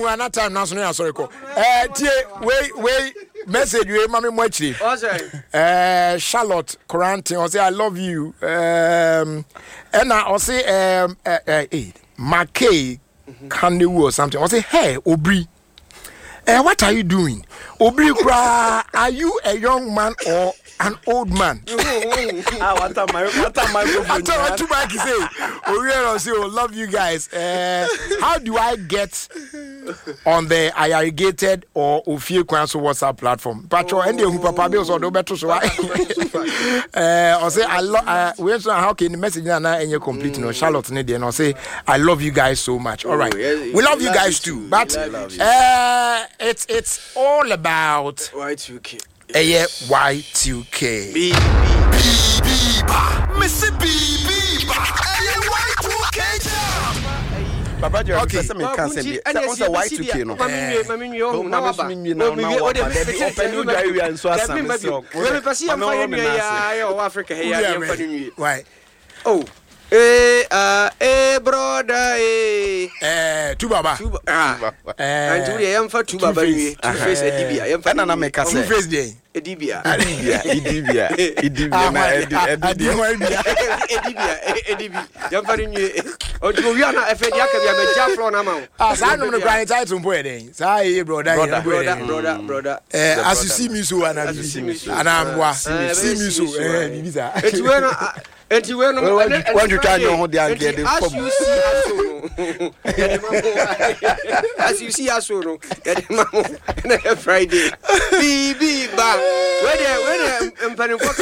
mu ana time na so no sorry ko. Tie wait message we mama mo akire. Charlotte Corantin o say I love you. And I say Makay Kandewu or something. I say hey Obri. What are you doing? Obri Kra, are you a young man or an old man? What am I to say? Oh, love you guys. How do I get on the irrigated or Ofie Council WhatsApp platform? Patrol and the Papa Bills or no better so I say I love how can the message and you complete no Charlotte and I say I love you guys so much. All right. We love you guys too. But it's all about Y2K. Y2K. Missy Y2K. Papa Joe, okay. Say Y2K no. Oh. Brother, two baba. And you am for two baba, two face a dibia. I am for na make us Two face day. Edibia. Oh, you are not a fed yak, you are a jaffron amount. I know the grind title boy. Say, brother. As you see me so, and I'm see me so. And you were when you try to hold the as you see us, Friday. Be back. Where